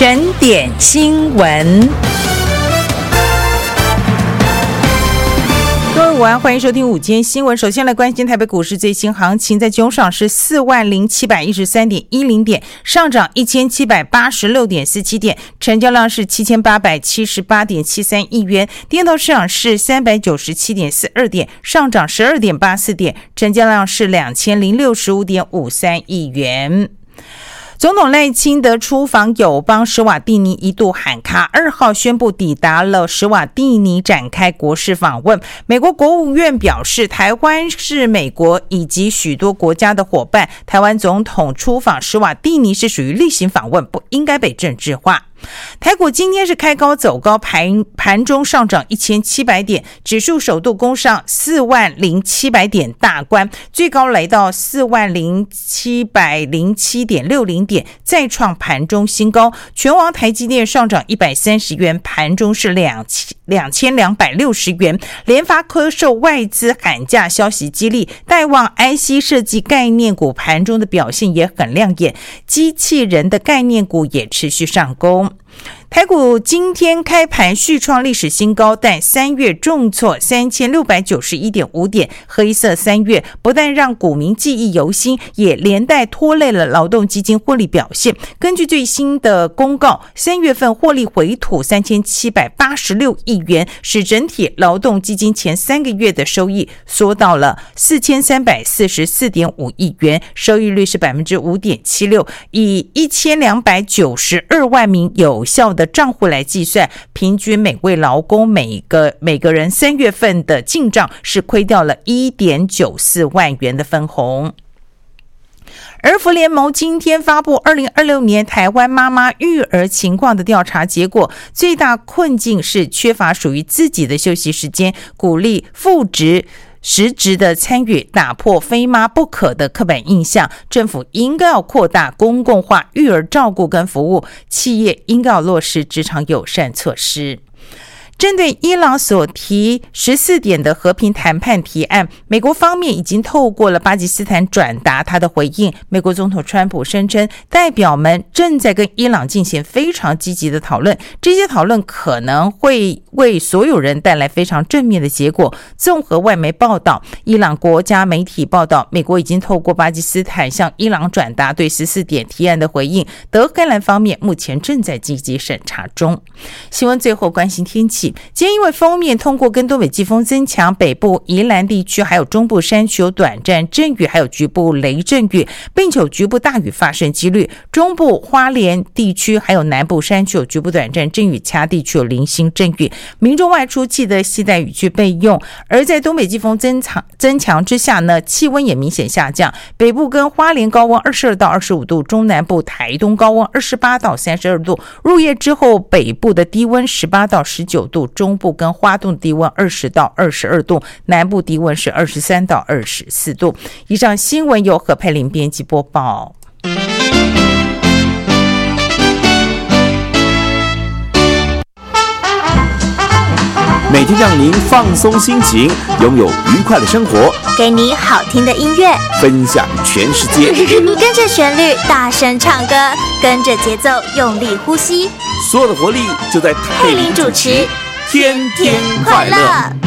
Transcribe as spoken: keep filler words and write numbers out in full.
整点新闻。各位午安，欢迎收听午间新闻。首先来关心台北股市最新行情，在中上是四万零七百一十三点一零点，上涨一千七百八十六点四七点，成交量是七千八百七十八点七三亿元。电动市场是三百九十七点四二点，上涨十二点八四点，成交量是两千零六十五点五三亿元。总统赖清德出访友邦史瓦蒂尼一度喊卡，二号宣布抵达了史瓦蒂尼展开国事访问。美国国务院表示，台湾是美国以及许多国家的伙伴，台湾总统出访史瓦蒂尼是属于例行访问，不应该被政治化。台股今天是开高走高，盘盘中上涨一千七百点，指数首度攻上四万零七百点大关，最高来到四万零七百零七点六零点，再创盘中新高。全网台积电上涨一百三十元，盘中是两千两百六十元。联发科受外资喊价消息激励，带旺 I C 设计概念股盘中的表现也很亮眼，机器人的概念股也持续上攻。台股今天开盘续创历史新高，但三月重挫三千六百九十一点五点，黑色三月不但让股民记忆犹新，也连带拖累了劳动基金获利表现。根据最新的公告，三月份获利回吐三千七百八十六亿元，使整体劳动基金前三个月的收益缩到了四千三百四十四点五亿元，收益率是 百分之五点七六， 以一千两百九十二万名有效的账户来计算，平均每位劳工每个每个人三月份的进账是亏掉了 一点九四万元的分红。儿福联盟今天发布二零二六年台湾妈妈育儿情况的调查结果，最大困境是缺乏属于自己的休息时间，鼓励父职实质的参与，打破非妈不可的刻板印象。政府应该要扩大公共化育儿照顾跟服务，企业应该要落实职场友善措施。针对伊朗所提十四点的和平谈判提案，美国方面已经透过了巴基斯坦转达他的回应。美国总统川普声称，代表们正在跟伊朗进行非常积极的讨论，这些讨论可能会为所有人带来非常正面的结果。综合外媒报道，伊朗国家媒体报道，美国已经透过巴基斯坦向伊朗转达对十四点提案的回应，德黑兰方面目前正在积极审查中。新闻最后关心天气，今天因为锋面通过跟东北季风增强，北部宜兰地区还有中部山区有短暂阵雨，还有局部雷阵雨，并且有局部大雨发生几率。中部花莲地区还有南部山区有局部短暂阵雨，其他地区有零星阵雨，民众外出记得携带雨具备用。而在东北季风增强增强之下呢，气温也明显下降，北部跟花莲高温二十二到二十五度，中南部台东高温二十八到三十二度，入夜之后北部的低温十八到十九度，中部跟花东低温二十到二十二度，南部低温是二十三到二十四度。以上新闻由何佩玲编辑播报。 每天让您放松心情，拥有愉快的生活， 给你好听的音乐， 分享全世界。 跟着旋律大声唱歌，跟着节奏用力呼吸， 所有的活力就在佩玲主持，天天快乐。